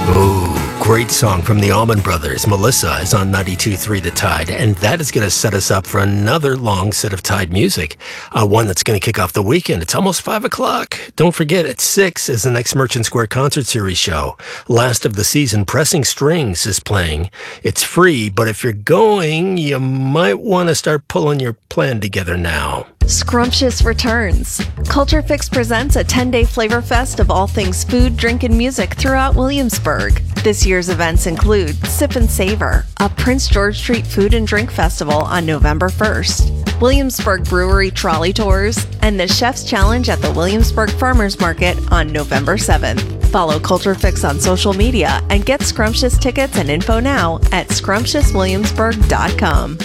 Oh, great song from the Allman Brothers. Melissa is on 92.3 The Tide, and that is going to set us up for another long set of Tide music, one that's going to kick off the weekend. It's almost 5 o'clock. Don't forget, at 6 is the next Merchant Square Concert Series show. Last of the season, Pressing Strings is playing. It's free, but if you're going, you might want to start pulling your plan together now. Scrumptious returns. Culture Fix presents a 10-day flavor fest of all things food, drink, and music throughout Williamsburg. This year's events include Sip and Savor, a Prince George Street food and drink festival on November 1st, Williamsburg Brewery trolley tours, and the Chef's Challenge at the Williamsburg Farmers Market on November 7th. Follow Culture Fix on social media and get Scrumptious tickets and info now at scrumptiouswilliamsburg.com.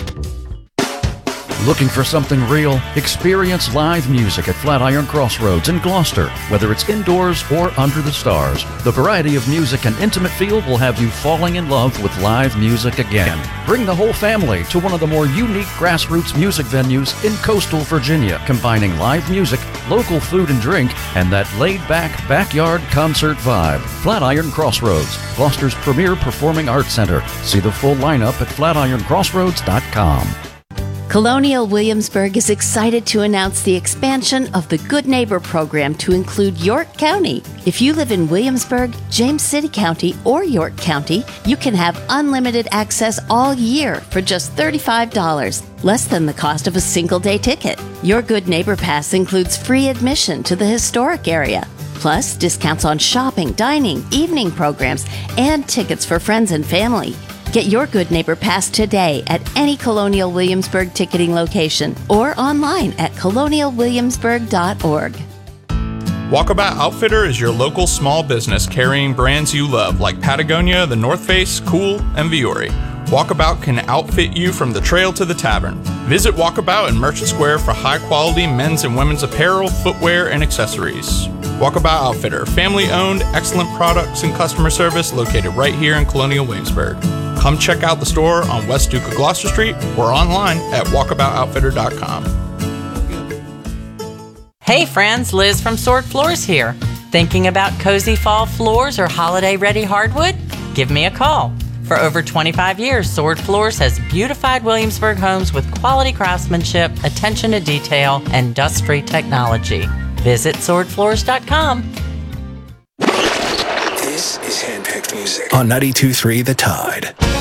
Looking for something real? Experience live music at Flatiron Crossroads in Gloucester. Whether it's indoors or under the stars, the variety of music and intimate feel will have you falling in love with live music again. Bring the whole family to one of the more unique grassroots music venues in coastal Virginia, combining live music, local food and drink, and that laid-back backyard concert vibe. Flatiron Crossroads, Gloucester's premier performing arts center. See the full lineup at flatironcrossroads.com. Colonial Williamsburg is excited to announce the expansion of the Good Neighbor program to include York County. If you live in Williamsburg, James City County, or York County, you can have unlimited access all year for just $35, less than the cost of a single-day ticket. Your Good Neighbor Pass includes free admission to the historic area, plus discounts on shopping, dining, evening programs, and tickets for friends and family. Get your Good Neighbor Pass today at any Colonial Williamsburg ticketing location or online at colonialwilliamsburg.org. Walkabout Outfitter is your local small business carrying brands you love like Patagonia, The North Face, Cool, and Vuori. Walkabout can outfit you from the trail to the tavern. Visit Walkabout in Merchant Square for high-quality men's and women's apparel, footwear, and accessories. Walkabout Outfitter, family-owned, excellent products and customer service located right here in Colonial Williamsburg. Come check out the store on West Duke of Gloucester Street or online at walkaboutoutfitter.com. Hey friends, Liz from Sword Floors here. Thinking about cozy fall floors or holiday-ready hardwood? Give me a call. For over 25 years, Sword Floors has beautified Williamsburg homes with quality craftsmanship, attention to detail, and dust-free technology. Visit swordfloors.com. This is Handpicked Music on 92.3 The Tide.